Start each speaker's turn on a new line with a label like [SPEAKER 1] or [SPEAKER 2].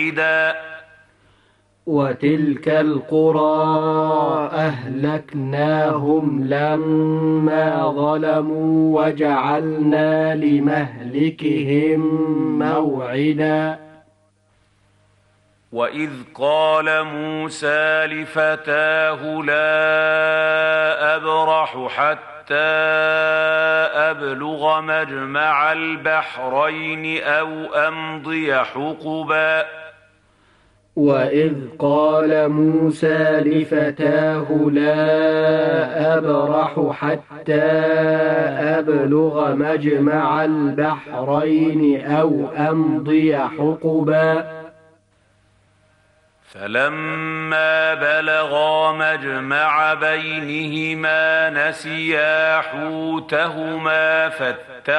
[SPEAKER 1] وتلك القرى أهلكناهم لما ظلموا وجعلنا لمهلكهم موعدا.
[SPEAKER 2] وإذ قال موسى لفتاه لا أبرح حتى أبلغ مجمع البحرين أو أمضي حقبا.
[SPEAKER 1] وإذ قال موسى لفتاه لا أبرح حتى أبلغ مجمع البحرين أو أمضي حقبا.
[SPEAKER 2] فلما بلغا مجمع بينهما نسيا حوتهما